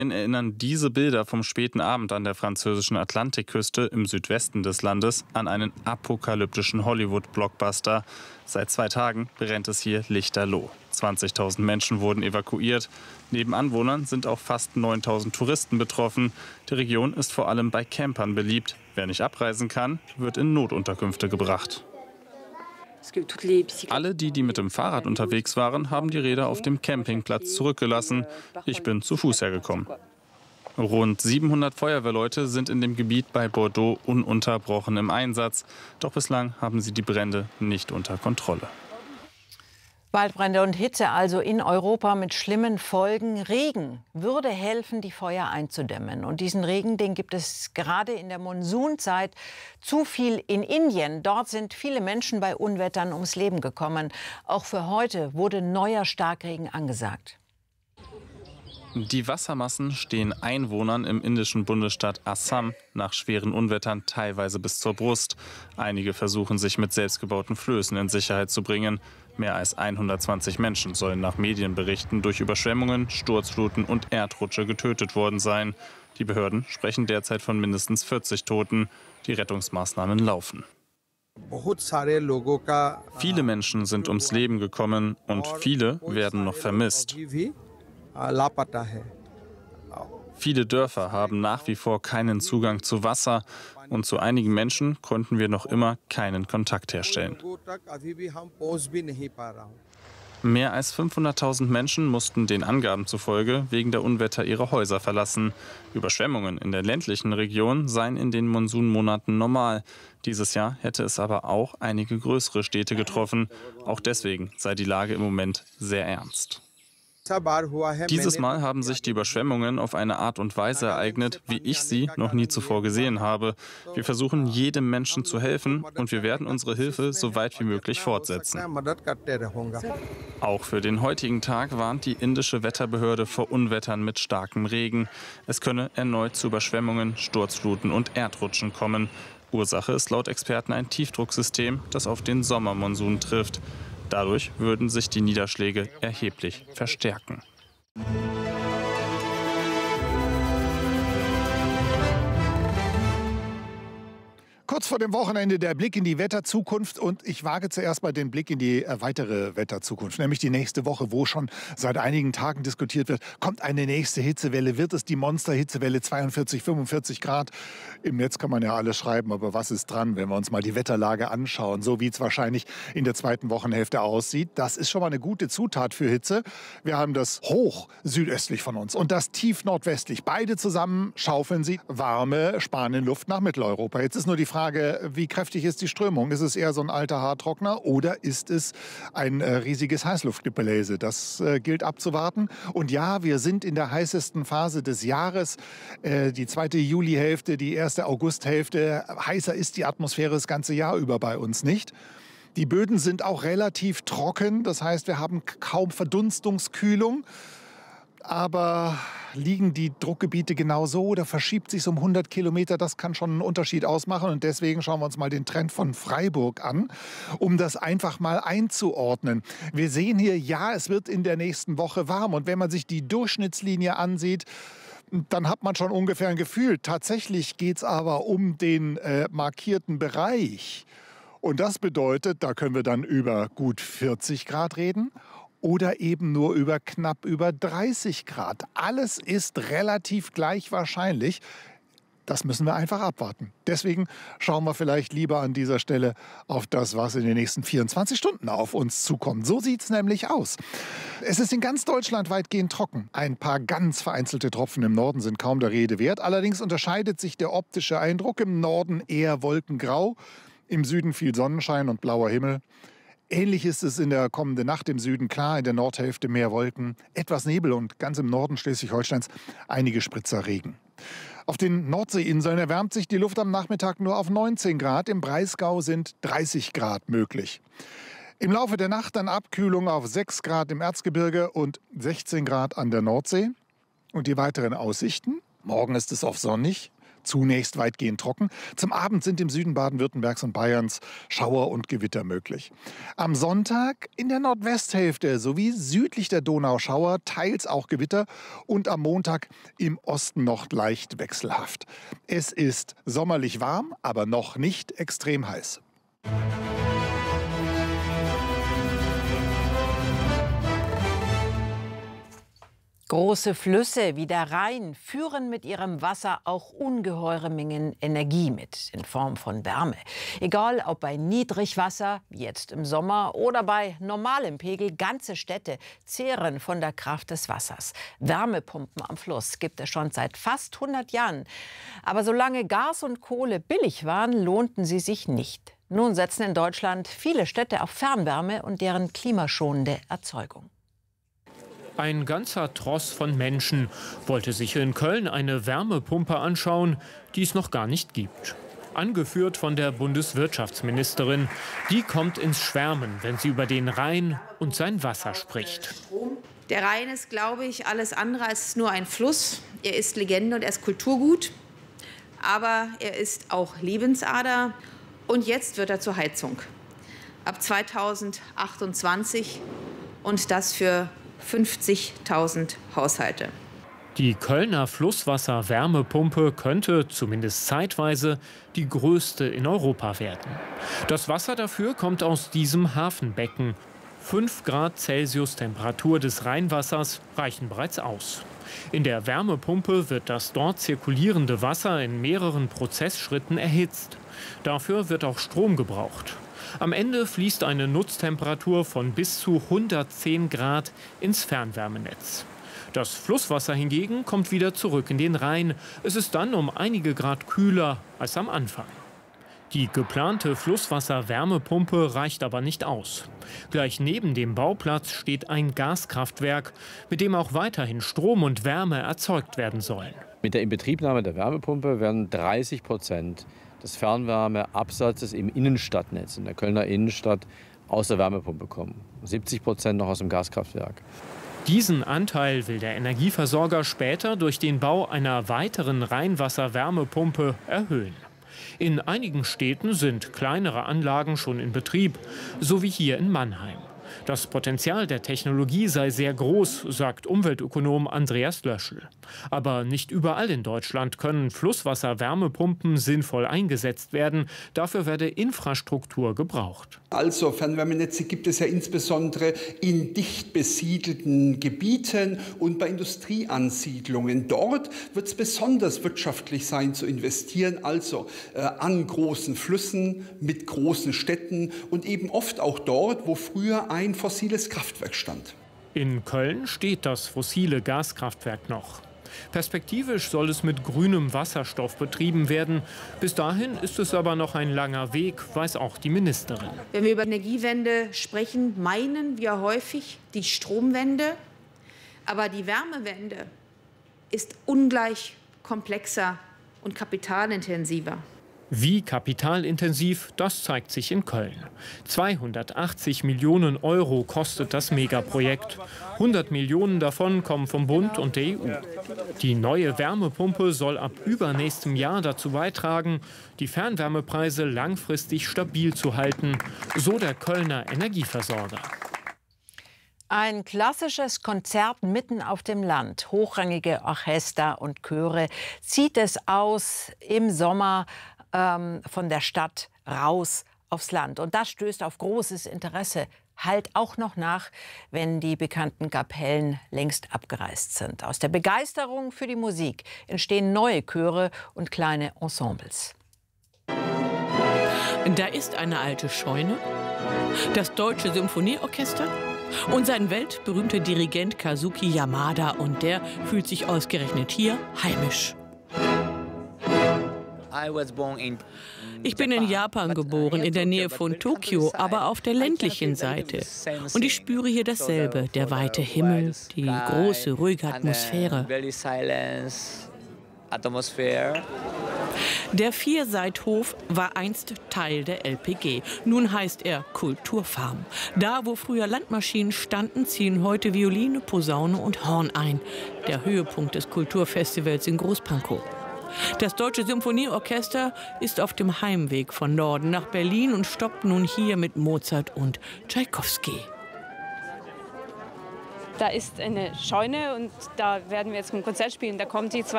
Erinnern diese Bilder vom späten Abend an der französischen Atlantikküste im Südwesten des Landes an einen apokalyptischen Hollywood-Blockbuster. Seit 2 Tagen brennt es hier lichterloh. 20.000 Menschen wurden evakuiert. Neben Anwohnern sind auch fast 9.000 Touristen betroffen. Die Region ist vor allem bei Campern beliebt. Wer nicht abreisen kann, wird in Notunterkünfte gebracht. Alle, die mit dem Fahrrad unterwegs waren, haben die Räder auf dem Campingplatz zurückgelassen. Ich bin zu Fuß hergekommen. Rund 700 Feuerwehrleute sind in dem Gebiet bei Bordeaux ununterbrochen im Einsatz. Doch bislang haben sie die Brände nicht unter Kontrolle. Waldbrände und Hitze also in Europa mit schlimmen Folgen. Regen würde helfen, die Feuer einzudämmen. Und diesen Regen, den gibt es gerade in der Monsunzeit zu viel in Indien. Dort sind viele Menschen bei Unwettern ums Leben gekommen. Auch für heute wurde neuer Starkregen angesagt. Die Wassermassen stehen Einwohnern im indischen Bundesstaat Assam nach schweren Unwettern teilweise bis zur Brust. Einige versuchen, sich mit selbstgebauten Flößen in Sicherheit zu bringen. Mehr als 120 Menschen sollen nach Medienberichten durch Überschwemmungen, Sturzfluten und Erdrutsche getötet worden sein. Die Behörden sprechen derzeit von mindestens 40 Toten. Die Rettungsmaßnahmen laufen. Viele Menschen sind ums Leben gekommen und viele werden noch vermisst. Viele Dörfer haben nach wie vor keinen Zugang zu Wasser und zu einigen Menschen konnten wir noch immer keinen Kontakt herstellen. Mehr als 500.000 Menschen mussten den Angaben zufolge wegen der Unwetter ihre Häuser verlassen. Überschwemmungen in der ländlichen Region seien in den Monsunmonaten normal. Dieses Jahr hätte es aber auch einige größere Städte getroffen. Auch deswegen sei die Lage im Moment sehr ernst. Dieses Mal haben sich die Überschwemmungen auf eine Art und Weise ereignet, wie ich sie noch nie zuvor gesehen habe. Wir versuchen, jedem Menschen zu helfen und wir werden unsere Hilfe so weit wie möglich fortsetzen. Auch für den heutigen Tag warnt die indische Wetterbehörde vor Unwettern mit starkem Regen. Es könne erneut zu Überschwemmungen, Sturzfluten und Erdrutschen kommen. Ursache ist laut Experten ein Tiefdrucksystem, das auf den Sommermonsun trifft. Dadurch würden sich die Niederschläge erheblich verstärken. Kurz vor dem Wochenende der Blick in die Wetterzukunft und ich wage zuerst mal den Blick in die weitere Wetterzukunft, nämlich die nächste Woche, wo schon seit einigen Tagen diskutiert wird, kommt eine nächste Hitzewelle, wird es die Monsterhitzewelle 42, 45 Grad? Im Netz kann man ja alles schreiben, aber was ist dran, wenn wir uns mal die Wetterlage anschauen, so wie es wahrscheinlich in der zweiten Wochenhälfte aussieht. Das ist schon mal eine gute Zutat für Hitze. Wir haben das hoch südöstlich von uns und das tief nordwestlich. Beide zusammen schaufeln sie warme Spanienluft nach Mitteleuropa. Jetzt ist nur die Frage, wie kräftig ist die Strömung? Ist es eher so ein alter Haartrockner oder ist es ein riesiges Heißluftgebläse? Das gilt abzuwarten. Und ja, wir sind in der heißesten Phase des Jahres. Die zweite Julihälfte, die erste Augusthälfte. Heißer ist die Atmosphäre das ganze Jahr über bei uns nicht. Die Böden sind auch relativ trocken. Das heißt, wir haben kaum Verdunstungskühlung. Aber liegen die Druckgebiete genau so oder verschiebt sich um 100 Kilometer? Das kann schon einen Unterschied ausmachen. Und deswegen schauen wir uns mal den Trend von Freiburg an, um das einfach mal einzuordnen. Wir sehen hier, ja, es wird in der nächsten Woche warm. Und wenn man sich die Durchschnittslinie ansieht, dann hat man schon ungefähr ein Gefühl. Tatsächlich geht es aber um den markierten Bereich. Und das bedeutet, da können wir dann über gut 40 Grad reden. Oder eben nur knapp über 30 Grad. Alles ist relativ gleich wahrscheinlich. Das müssen wir einfach abwarten. Deswegen schauen wir vielleicht lieber an dieser Stelle auf das, was in den nächsten 24 Stunden auf uns zukommt. So sieht es nämlich aus. Es ist in ganz Deutschland weitgehend trocken. Ein paar ganz vereinzelte Tropfen im Norden sind kaum der Rede wert. Allerdings unterscheidet sich der optische Eindruck. Im Norden eher wolkengrau, im Süden viel Sonnenschein und blauer Himmel. Ähnlich ist es in der kommenden Nacht im Süden, klar, in der Nordhälfte mehr Wolken, etwas Nebel und ganz im Norden Schleswig-Holsteins einige Spritzer Regen. Auf den Nordseeinseln erwärmt sich die Luft am Nachmittag nur auf 19 Grad, im Breisgau sind 30 Grad möglich. Im Laufe der Nacht dann Abkühlung auf 6 Grad im Erzgebirge und 16 Grad an der Nordsee. Und die weiteren Aussichten, morgen ist es oft sonnig, Zunächst weitgehend trocken. Zum Abend sind im Süden Baden-Württembergs und Bayerns Schauer und Gewitter möglich. Am Sonntag in der Nordwesthälfte sowie südlich der Donau Schauer, teils auch Gewitter und am Montag im Osten noch leicht wechselhaft. Es ist sommerlich warm, aber noch nicht extrem heiß. Große Flüsse wie der Rhein führen mit ihrem Wasser auch ungeheure Mengen Energie mit, in Form von Wärme. Egal ob bei Niedrigwasser, wie jetzt im Sommer, oder bei normalem Pegel, ganze Städte zehren von der Kraft des Wassers. Wärmepumpen am Fluss gibt es schon seit fast 100 Jahren. Aber solange Gas und Kohle billig waren, lohnten sie sich nicht. Nun setzen in Deutschland viele Städte auf Fernwärme und deren klimaschonende Erzeugung. Ein ganzer Tross von Menschen wollte sich in Köln eine Wärmepumpe anschauen, die es noch gar nicht gibt. Angeführt von der Bundeswirtschaftsministerin. Die kommt ins Schwärmen, wenn sie über den Rhein und sein Wasser spricht. Der Rhein ist, glaube ich, alles andere als nur ein Fluss. Er ist Legende und er ist Kulturgut. Aber er ist auch Lebensader. Und jetzt wird er zur Heizung. Ab 2028. Und das für 50.000 Haushalte. Die Kölner Flusswasser-Wärmepumpe könnte, zumindest zeitweise, die größte in Europa werden. Das Wasser dafür kommt aus diesem Hafenbecken. 5 Grad Celsius Temperatur des Rheinwassers reichen bereits aus. In der Wärmepumpe wird das dort zirkulierende Wasser in mehreren Prozessschritten erhitzt. Dafür wird auch Strom gebraucht. Am Ende fließt eine Nutztemperatur von bis zu 110 Grad ins Fernwärmenetz. Das Flusswasser hingegen kommt wieder zurück in den Rhein. Es ist dann um einige Grad kühler als am Anfang. Die geplante Flusswasser-Wärmepumpe reicht aber nicht aus. Gleich neben dem Bauplatz steht ein Gaskraftwerk, mit dem auch weiterhin Strom und Wärme erzeugt werden sollen. Mit der Inbetriebnahme der Wärmepumpe werden 30% des Fernwärmeabsatzes im Innenstadtnetz, in der Kölner Innenstadt, aus der Wärmepumpe kommen. 70% noch aus dem Gaskraftwerk. Diesen Anteil will der Energieversorger später durch den Bau einer weiteren Rheinwasser-Wärmepumpe erhöhen. In einigen Städten sind kleinere Anlagen schon in Betrieb, so wie hier in Mannheim. Das Potenzial der Technologie sei sehr groß, sagt Umweltökonom Andreas Löschel. Aber nicht überall in Deutschland können Flusswasser-Wärmepumpen sinnvoll eingesetzt werden. Dafür werde Infrastruktur gebraucht. Also Fernwärmenetze gibt es ja insbesondere in dicht besiedelten Gebieten und bei Industrieansiedlungen. Dort wird es besonders wirtschaftlich sein zu investieren, also an großen Flüssen, mit großen Städten und eben oft auch dort, wo früher ein fossiles Kraftwerk stand. In Köln steht das fossile Gaskraftwerk noch. Perspektivisch soll es mit grünem Wasserstoff betrieben werden. Bis dahin ist es aber noch ein langer Weg, weiß auch die Ministerin. Wenn wir über Energiewende sprechen, meinen wir häufig die Stromwende. Aber die Wärmewende ist ungleich komplexer und kapitalintensiver. Wie kapitalintensiv, das zeigt sich in Köln. 280 Millionen Euro kostet das Megaprojekt. 100 Millionen davon kommen vom Bund und der EU. Die neue Wärmepumpe soll ab übernächstem Jahr dazu beitragen, die Fernwärmepreise langfristig stabil zu halten, so der Kölner Energieversorger. Ein klassisches Konzert mitten auf dem Land. Hochrangige Orchester und Chöre zieht es aus im Sommer von der Stadt raus aufs Land. Und das stößt auf großes Interesse. Halt auch noch nach, wenn die bekannten Kapellen längst abgereist sind. Aus der Begeisterung für die Musik entstehen neue Chöre und kleine Ensembles. Da ist eine alte Scheune, das Deutsche Symphonieorchester und sein weltberühmter Dirigent Kazuki Yamada. Und der fühlt sich ausgerechnet hier heimisch. Ich bin in Japan geboren, in der Nähe von Tokio, aber auf der ländlichen Seite. Und ich spüre hier dasselbe, der weite Himmel, die große, ruhige Atmosphäre. Der Vierseithof war einst Teil der LPG. Nun heißt er Kulturfarm. Da, wo früher Landmaschinen standen, ziehen heute Violine, Posaune und Horn ein. Der Höhepunkt des Kulturfestivals in Großpankow. Das Deutsche Symphonieorchester ist auf dem Heimweg von Norden nach Berlin und stoppt nun hier mit Mozart und Tschaikowski. Da ist eine Scheune und da werden wir jetzt ein Konzert spielen. Da kommen die zwei